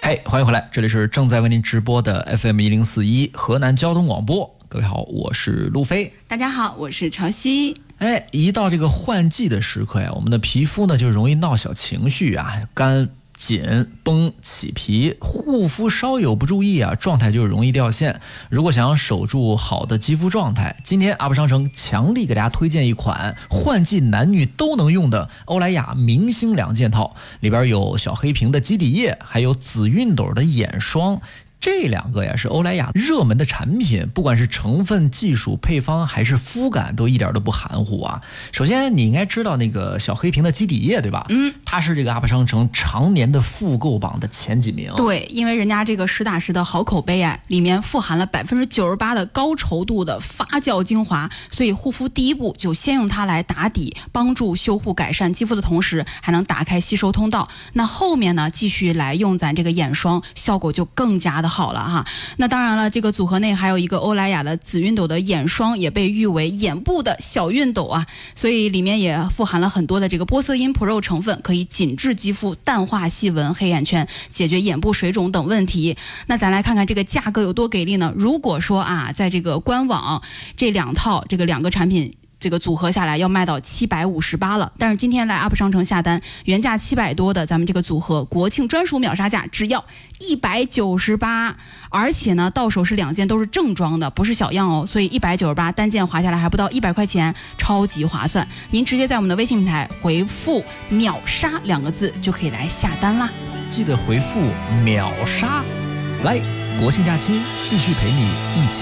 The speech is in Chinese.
嘿，欢迎回来，这里是正在为您直播的 FM1041 河南交通广播。各位好，我是路飞。 大家好，我是潮汐。 一到这个换季的时刻呀，我们的皮肤呢就容易闹小情绪啊，干、紧、崩、起皮，护肤稍有不注意啊，状态就容易掉线。如果想要守住好的肌肤状态，今天UP商城强力给大家推荐一款换季男女都能用的欧莱雅明星2件套，里边有小黑瓶的基底液，还有紫熨斗的眼霜。这2个呀是欧莱雅热门的产品，不管是成分、技术、配方还是肤感，都一点都不含糊啊。首先你应该知道那个小黑瓶的基底液对吧？它是这个UP商城常年的复购榜的前几名。 对，因为人家这个实打实的好口碑啊，里面富含了98%的高稠度的发酵精华，所以护肤第一步就先用它来打底，帮助修护改善肌肤的同时，还能打开吸收通道。那后面呢，继续来用咱这个眼霜，效果就更加的好了哈。那当然了，这个组合内还有一个欧莱雅的紫熨斗的眼霜，也被誉为眼部的小熨斗啊，所以里面也富含了很多的这个玻色因 Pro 成分，可以紧致肌肤，淡化细纹、黑眼圈，解决眼部水肿等问题。那咱来看看这个价格有多给力呢？如果说啊，在这个官网这2个产品这个组合下来要卖到758了，但是今天来 UP 商城下单，原价700多的咱们这个组合国庆专属秒杀价只要198，而且呢到手是2件都是正装的，不是小样哦，所以198单件划下来还不到100块钱，超级划算。您直接在我们的微信平台回复秒杀2个字就可以来下单啦， 记得回复秒杀。来，国庆假期继续陪你一起